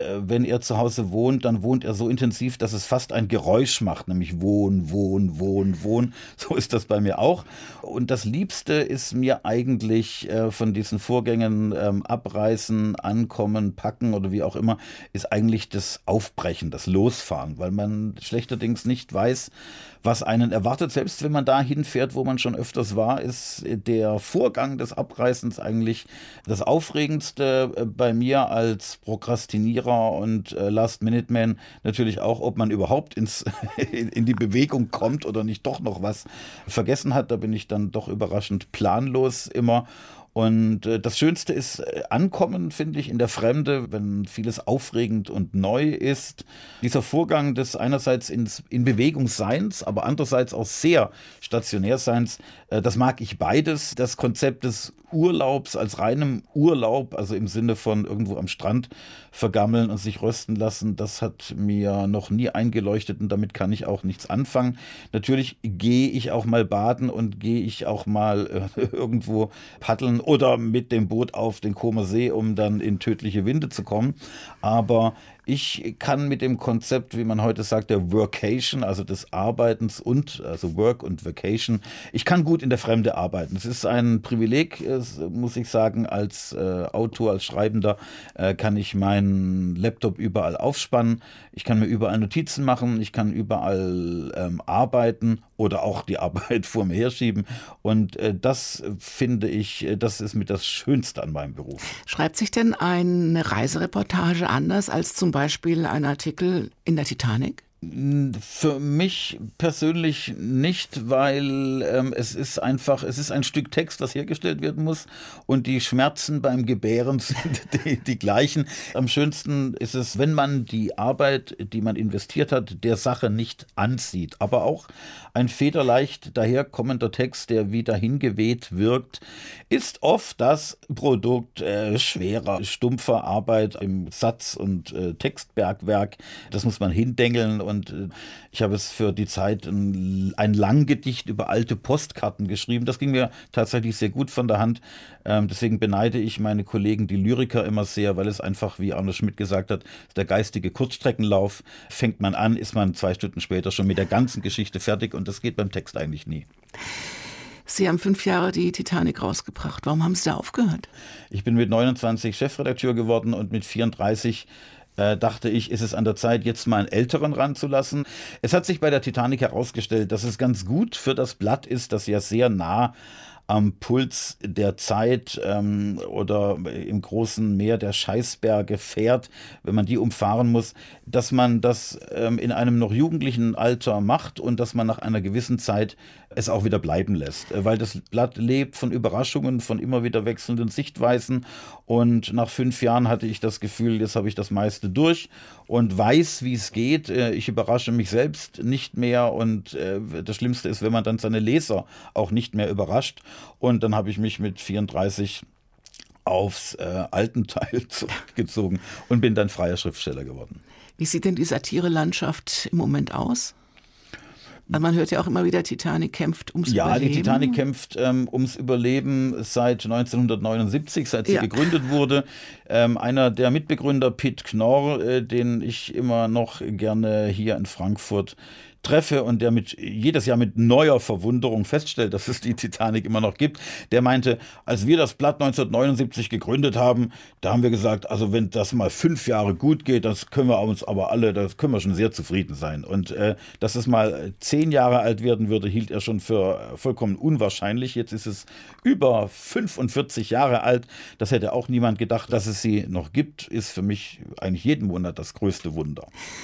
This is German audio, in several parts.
wenn er zu Hause wohnt, dann wohnt er so intensiv, dass es fast ein Geräusch macht, nämlich Wohn, Wohn, Wohn, Wohn. So ist das bei mir auch. Und das Liebste ist mir eigentlich von diesen Vorgängen abreißen, ankommen, packen oder wie auch immer, ist eigentlich das Aufbrechen, das Losfahren, weil man schlechterdings nicht weiß, was einen erwartet. Selbst wenn man da hinfährt, wo man schon öfters war, ist der Vorgang des Abreißens eigentlich das Aufregendste bei mir als Prokrastinierer und Last-Minute-Man natürlich auch, ob man überhaupt in die Bewegung kommt oder nicht doch noch was vergessen hat. Da bin ich dann doch überraschend planlos immer. Und das Schönste ist Ankommen, finde ich, in der Fremde, wenn vieles aufregend und neu ist. Dieser Vorgang des einerseits in Bewegungsseins, aber andererseits auch sehr Stationärseins, das mag ich beides. Das Konzept des Urlaubs als reinem Urlaub, also im Sinne von irgendwo am Strand vergammeln und sich rösten lassen, das hat mir noch nie eingeleuchtet und damit kann ich auch nichts anfangen. Natürlich gehe ich auch mal baden und gehe ich auch mal irgendwo paddeln oder mit dem Boot auf den Comer See, um dann in tödliche Winde zu kommen. Aber ich kann mit dem Konzept, wie man heute sagt, der Workation, also des Arbeitens also Work und Vacation, ich kann gut in der Fremde arbeiten. Es ist ein Privileg, muss ich sagen, als Autor, als Schreibender kann ich meinen Laptop überall aufspannen. Ich kann mir überall Notizen machen, ich kann überall arbeiten oder auch die Arbeit vor mir herschieben. Und das finde ich, das ist mit das Schönste an meinem Beruf. Schreibt sich denn eine Reisereportage anders als zum Beispiel ein Artikel in der Titanic? Für mich persönlich nicht, weil es ist ein Stück Text, das hergestellt werden muss und die Schmerzen beim Gebären sind die gleichen. Am schönsten ist es, wenn man die Arbeit, die man investiert hat, der Sache nicht ansieht. Aber auch ein federleicht daherkommender Text, der wie dahingeweht wirkt, ist oft das Produkt schwerer, stumpfer Arbeit im Satz- und Textbergwerk. Das muss man hindengeln. Und ich habe es für die Zeit ein Langgedicht über alte Postkarten geschrieben. Das ging mir tatsächlich sehr gut von der Hand. Deswegen beneide ich meine Kollegen, die Lyriker, immer sehr, weil es einfach, wie Arno Schmidt gesagt hat, der geistige Kurzstreckenlauf. Fängt man an, ist man 2 Stunden später schon mit der ganzen Geschichte fertig und das geht beim Text eigentlich nie. Sie haben 5 Jahre die Titanic rausgebracht. Warum haben Sie da aufgehört? Ich bin mit 29 Chefredakteur geworden und mit 34 dachte ich, ist es an der Zeit, jetzt mal einen Älteren ranzulassen. Es hat sich bei der Titanic herausgestellt, dass es ganz gut für das Blatt ist, das ja sehr nah am Puls der Zeit oder im großen Meer der Scheißberge fährt, wenn man die umfahren muss, dass man das in einem noch jugendlichen Alter macht und dass man nach einer gewissen Zeit es auch wieder bleiben lässt. Weil das Blatt lebt von Überraschungen, von immer wieder wechselnden Sichtweisen und nach 5 Jahren hatte ich das Gefühl, jetzt habe ich das meiste durch und weiß, wie es geht. Ich überrasche mich selbst nicht mehr und das Schlimmste ist, wenn man dann seine Leser auch nicht mehr überrascht. Und dann habe ich mich mit 34 aufs Altenteil zurückgezogen und bin dann freier Schriftsteller geworden. Wie sieht denn die Satirelandschaft im Moment aus? Also man hört ja auch immer wieder, Titanic kämpft ums Überleben. Ja, die Titanic kämpft ums Überleben seit 1979, seit sie gegründet wurde. Einer der Mitbegründer, Pitt Knorr, den ich immer noch gerne hier in Frankfurt treffe und der jedes Jahr mit neuer Verwunderung feststellt, dass es die Titanic immer noch gibt, der meinte, als wir das Blatt 1979 gegründet haben, da haben wir gesagt, also wenn das mal 5 Jahre gut geht, das können wir schon sehr zufrieden sein. Und dass es mal 10 Jahre alt werden würde, hielt er schon für vollkommen unwahrscheinlich. Jetzt ist es über 45 Jahre alt. Das hätte auch niemand gedacht, dass es sie noch gibt, ist für mich eigentlich jeden Monat das größte Wunder.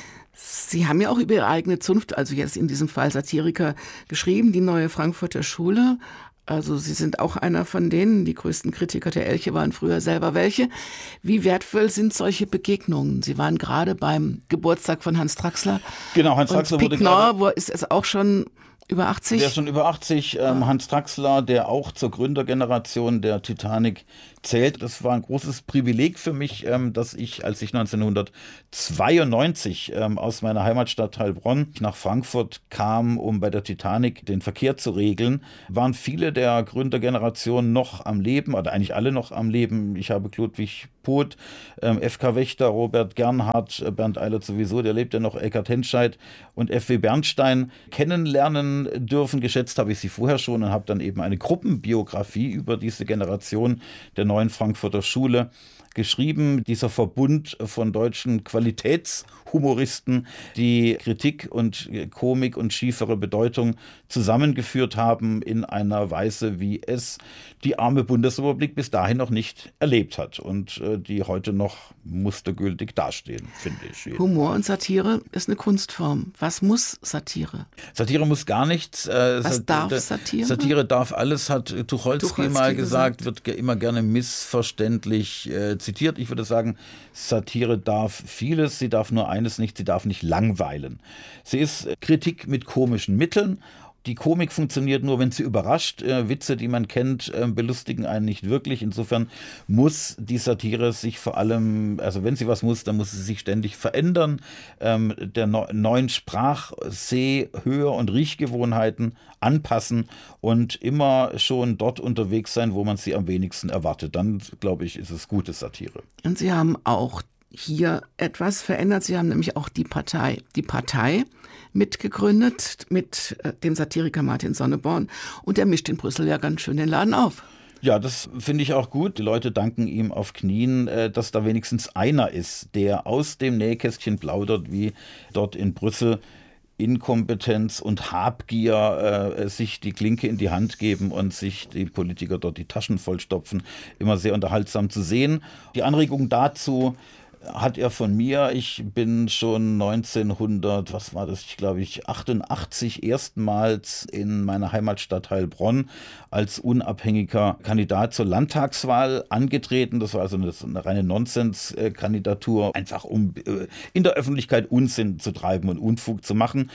Sie haben ja auch über Ihre eigene Zunft, also jetzt in diesem Fall Satiriker, geschrieben, die Neue Frankfurter Schule. Also Sie sind auch einer von denen, die größten Kritiker der Elche waren früher selber welche. Wie wertvoll sind solche Begegnungen? Sie waren gerade beim Geburtstag von Hans Traxler. Genau, Hans Traxler wurde gerade... Wo ist es auch schon über 80? Der ist schon über 80. Hans Traxler, der auch zur Gründergeneration der Titanic zählt. Das war ein großes Privileg für mich, dass ich, als ich 1992 aus meiner Heimatstadt Heilbronn nach Frankfurt kam, um bei der Titanic den Verkehr zu regeln, waren viele der Gründergeneration noch am Leben, oder eigentlich alle noch am Leben. Ich habe Ludwig Poth, F.K. Wächter, Robert Gernhardt, Bernd Eilert sowieso, der lebt ja noch, Eckhard Henscheid und F.W. Bernstein kennenlernen dürfen. Geschätzt habe ich sie vorher schon und habe dann eben eine Gruppenbiografie über diese Generation der neuen Frankfurter Schule geschrieben. Dieser Verbund von deutschen Qualitätshumoristen, die Kritik und Komik und schiefere Bedeutung zusammengeführt haben in einer Weise, wie es die arme Bundesrepublik bis dahin noch nicht erlebt hat und die heute noch mustergültig dastehen, finde ich. Humor und Satire ist eine Kunstform. Was muss Satire? Satire muss gar nichts. Was darf Satire? Satire darf alles, hat Tucholsky mal gesagt, wird immer gerne missverständlich zitiert. Ich würde sagen, Satire darf vieles, sie darf nur eines nicht, sie darf nicht langweilen. Sie ist Kritik mit komischen Mitteln. Die Komik funktioniert nur, wenn sie überrascht. Witze, die man kennt, belustigen einen nicht wirklich. Insofern muss die Satire sich vor allem, also wenn sie was muss, dann muss sie sich ständig verändern, der neuen Sprach-, Hör- und Riechgewohnheiten anpassen und immer schon dort unterwegs sein, wo man sie am wenigsten erwartet. Dann, glaube ich, ist es gute Satire. Und Sie haben auch hier etwas verändert. Sie haben nämlich auch die Partei mitgegründet mit dem Satiriker Martin Sonneborn. Und der mischt in Brüssel ja ganz schön den Laden auf. Ja, das finde ich auch gut. Die Leute danken ihm auf Knien, dass da wenigstens einer ist, der aus dem Nähkästchen plaudert, wie dort in Brüssel Inkompetenz und Habgier sich die Klinke in die Hand geben und sich die Politiker dort die Taschen vollstopfen. Immer sehr unterhaltsam zu sehen. Die Anregung dazu hat er von mir. Ich bin schon 1988 erstmals in meiner Heimatstadt Heilbronn als unabhängiger Kandidat zur Landtagswahl angetreten. Das war also eine reine Nonsenskandidatur, einfach um in der Öffentlichkeit Unsinn zu treiben und Unfug zu machen.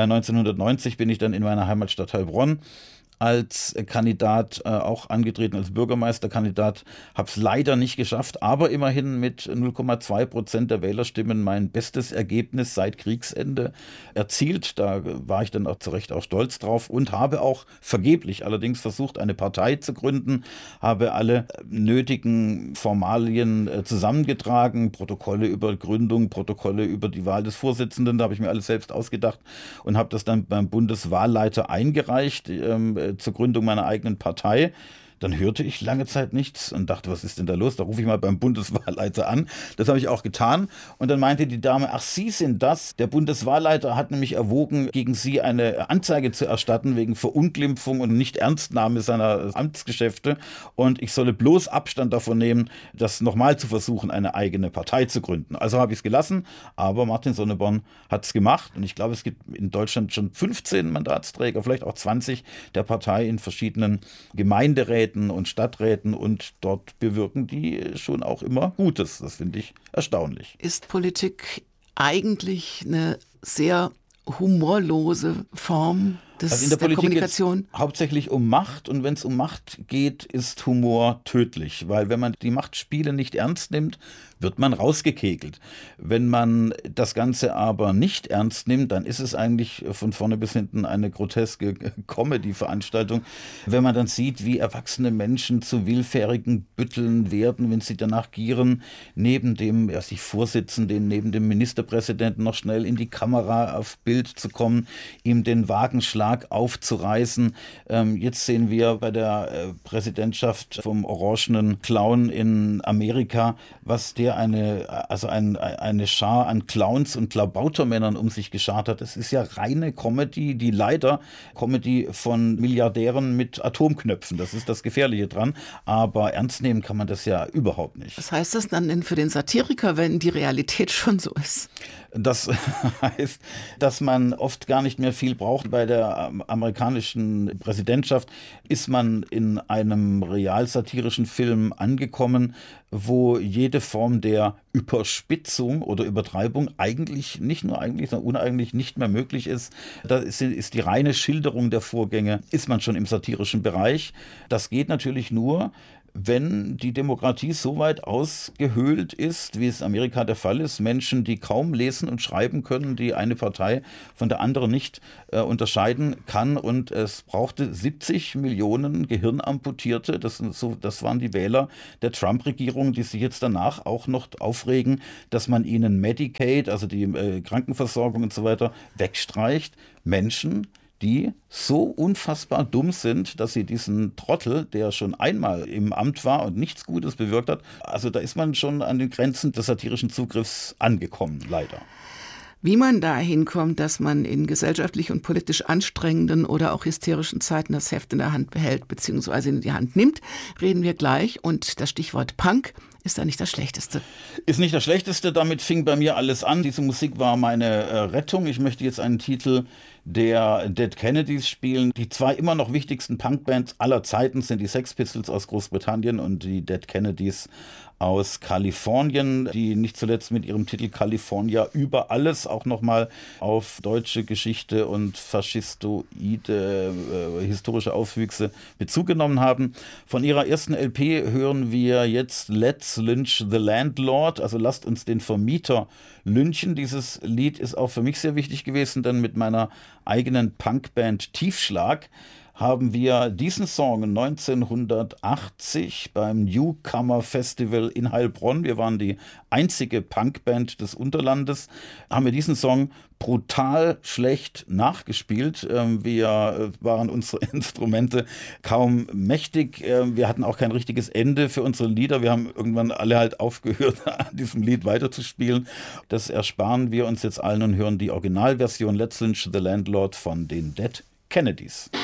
1990 bin ich dann in meiner Heimatstadt Heilbronn als Kandidat auch angetreten, als Bürgermeisterkandidat, habe es leider nicht geschafft, aber immerhin mit 0,2% der Wählerstimmen mein bestes Ergebnis seit Kriegsende erzielt. Da war ich dann auch zu Recht auch stolz drauf und habe auch vergeblich allerdings versucht, eine Partei zu gründen, habe alle nötigen Formalien zusammengetragen, Protokolle über Gründung, Protokolle über die Wahl des Vorsitzenden, da habe ich mir alles selbst ausgedacht und habe das dann beim Bundeswahlleiter eingereicht, zur Gründung meiner eigenen Partei. Dann hörte ich lange Zeit nichts und dachte, was ist denn da los? Da rufe ich mal beim Bundeswahlleiter an. Das habe ich auch getan. Und dann meinte die Dame, ach, Sie sind das. Der Bundeswahlleiter hat nämlich erwogen, gegen Sie eine Anzeige zu erstatten wegen Verunglimpfung und Nichternstnahme seiner Amtsgeschäfte. Und ich solle bloß Abstand davon nehmen, das nochmal zu versuchen, eine eigene Partei zu gründen. Also habe ich es gelassen. Aber Martin Sonneborn hat es gemacht. Und ich glaube, es gibt in Deutschland schon 15 Mandatsträger, vielleicht auch 20 der Partei in verschiedenen Gemeinderäten und Stadträten und dort bewirken die schon auch immer Gutes. Das finde ich erstaunlich. Ist Politik eigentlich eine sehr humorlose Form Also in der Politik Kommunikation? geht es hauptsächlich um Macht und wenn es um Macht geht, ist Humor tödlich, weil wenn man die Machtspiele nicht ernst nimmt, wird man rausgekegelt. Wenn man das Ganze aber nicht ernst nimmt, dann ist es eigentlich von vorne bis hinten eine groteske Comedy-Veranstaltung. Wenn man dann sieht, wie erwachsene Menschen zu willfährigen Bütteln werden, wenn sie danach gieren, neben dem sich Vorsitzenden, neben dem Ministerpräsidenten noch schnell in die Kamera auf Bild zu kommen, ihm den Wagenschlag aufzureißen. Jetzt sehen wir bei der Präsidentschaft vom orangenen Clown in Amerika, was der eine Schar an Clowns und Klabautermännern um sich geschart hat. Es ist ja reine Comedy, die leider Comedy von Milliardären mit Atomknöpfen. Das ist das Gefährliche dran. Aber ernst nehmen kann man das ja überhaupt nicht. Was heißt das dann denn für den Satiriker, wenn die Realität schon so ist? Das heißt, dass man oft gar nicht mehr viel braucht. Bei der amerikanischen Präsidentschaft ist man in einem realsatirischen Film angekommen, wo jede Form der Überspitzung oder Übertreibung eigentlich, nicht nur eigentlich, sondern uneigentlich nicht mehr möglich ist. Da ist die reine Schilderung der Vorgänge, ist man schon im satirischen Bereich. Das geht natürlich nur, wenn die Demokratie so weit ausgehöhlt ist, wie es in Amerika der Fall ist, Menschen, die kaum lesen und schreiben können, die eine Partei von der anderen nicht unterscheiden kann. Und es brauchte 70 Millionen Gehirnamputierte. Das waren die Wähler der Trump-Regierung, die sich jetzt danach auch noch aufregen, dass man ihnen Medicaid, also die Krankenversorgung und so weiter, wegstreicht. Menschen, die so unfassbar dumm sind, dass sie diesen Trottel, der schon einmal im Amt war und nichts Gutes bewirkt hat, also da ist man schon an den Grenzen des satirischen Zugriffs angekommen, leider. Wie man da hinkommt, dass man in gesellschaftlich und politisch anstrengenden oder auch hysterischen Zeiten das Heft in der Hand behält bzw. in die Hand nimmt, reden wir gleich. Und das Stichwort Punk ist da nicht das Schlechteste. Ist nicht das Schlechteste, damit fing bei mir alles an. Diese Musik war meine Rettung. Ich möchte jetzt einen Titel der Dead Kennedys spielen. Die zwei immer noch wichtigsten Punkbands aller Zeiten sind die Sex Pistols aus Großbritannien und die Dead Kennedys aus Kalifornien, die nicht zuletzt mit ihrem Titel California über alles auch nochmal auf deutsche Geschichte und faschistoide historische Auswüchse Bezug genommen haben. Von ihrer ersten LP hören wir jetzt Let's Lynch the Landlord, also lasst uns den Vermieter lynchen. Dieses Lied ist auch für mich sehr wichtig gewesen, denn mit meiner eigenen Punkband Tiefschlag haben wir diesen Song 1980 beim Newcomer Festival in Heilbronn, wir waren die einzige Punkband des Unterlandes, haben wir diesen Song brutal schlecht nachgespielt. Wir waren unsere Instrumente kaum mächtig. Wir hatten auch kein richtiges Ende für unsere Lieder. Wir haben irgendwann alle halt aufgehört, an diesem Lied weiterzuspielen. Das ersparen wir uns jetzt allen und hören die Originalversion Let's Lynch the Landlord von den Dead Kennedys.